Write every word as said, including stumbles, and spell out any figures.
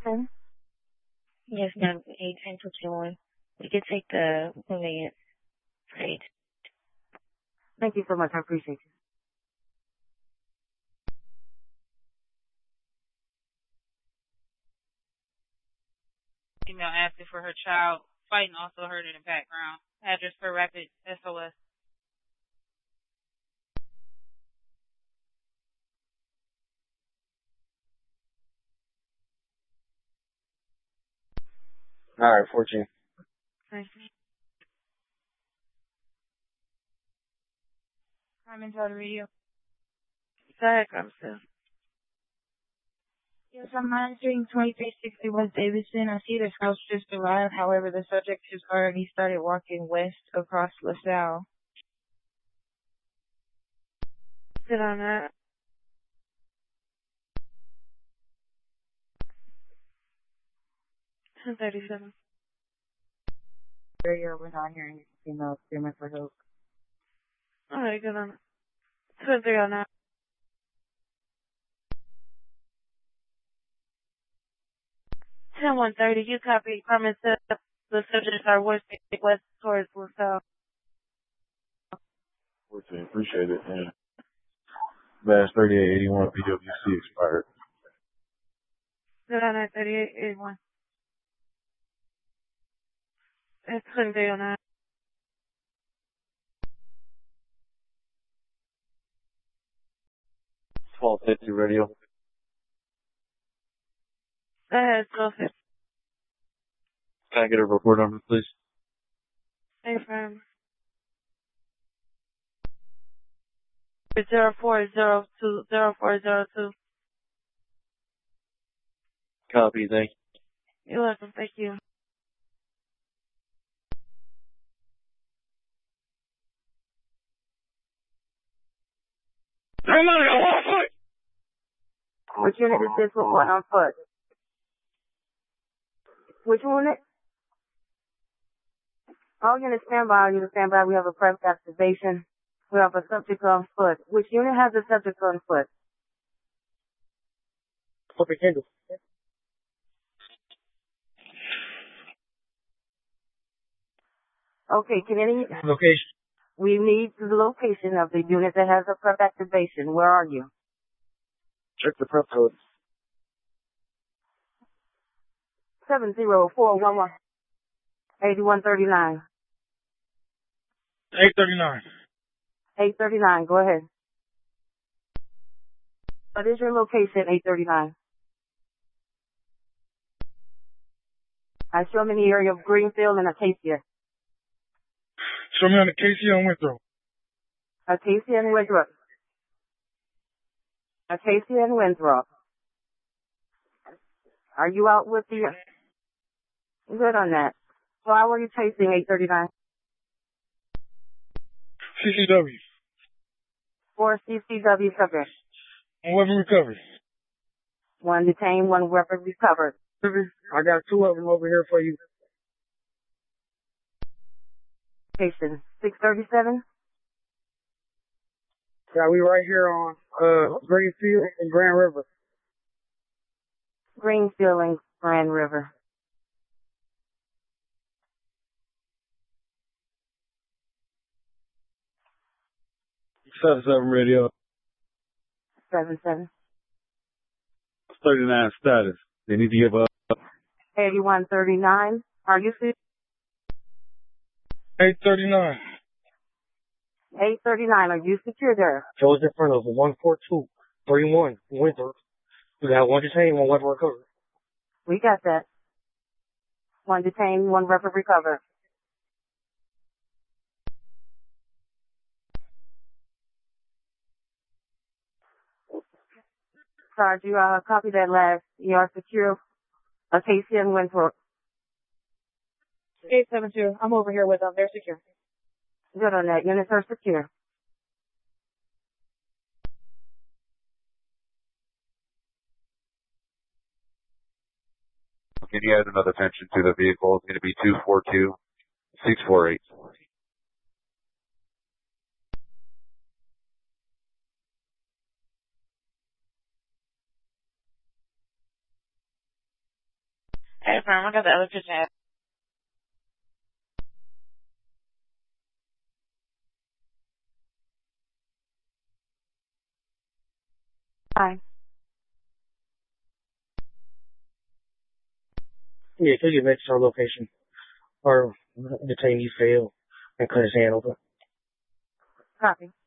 ten? Yes, ma'am. eight ten twenty-one. We could take the conveyance rate. Thank you so much. I appreciate you. Female asking for her child. Fighting also heard in the background. Address for rapid S O S. All right, fourteen. Thank you. I'm into the radio. Go ahead, Cromwell. Yes, I'm monitoring twenty-three sixty West Davidson. I see this house just arrived. However, the subject has already started walking west across LaSalle. Sit on that. ten thirty-seven. Area, we're not hearing any female screaming for help. All right, good on it. ten three oh nine. ten one thirty. You copy. Carmen said the subjects are west west towards LaSalle. fourteen, appreciate it. Yeah. Bass thirty-eight eighty-one P W C expired. Good on that, thirty-eight eighty-one. That's ten three oh nine. twelve fifty radio. Go ahead, twelve fifty. Can I get a report number, please? Thanks, ma'am. Zero four zero two zero four zero two. Copy, thank you. You're welcome. Thank you. Which unit is this one on foot? Which unit? All units stand by. All units stand by. We have a press activation. We have a subject on foot. Which unit has a subject on foot? Corporate Kendall. Okay, can any... Location. We need the location of the unit that has a prep activation. Where are you? Check the prep code. seven zero four one one eighty-one thirty-nine. eight thirty-nine. eight thirty-nine, go ahead. What is your location, eight thirty-nine? I show me the area of Greenfield and Acacia. Show me on Acacia and Winthrop. Acacia and Winthrop. Acacia and Winthrop. Are you out with the... Good on that. So how are you chasing eight thirty-nine? C C W. Four C C W subjects. One weapon recovered. One detained, one weapon recovered. I got two of them over here for you. Station six thirty-seven. Yeah, we right here on uh Greenfield and Grand River. Greenfield and Grand River. Seven seven radio. Seven seven. Thirty-nine status. They need to give up. Eighty-one thirty-nine. Are you see? Eight thirty-nine. Eight thirty-nine. Are you secure there? Shows in front of one four two three one Winthrop. We got one detained, one weapon recovered. We got that. One detained, one weapon recovered. Sarge, you uh, copy that last. You are secure. Acacia and Winthrop. eight seven two. I'm over here with them. They're secure. Good on that. Units are secure. Can you add another attention to the vehicle? It's going to be two four two six four eight. Okay, firm. I got the other picture. Hi. Yeah, could you message our location? Or detainee fail and cut his hand open. Copy.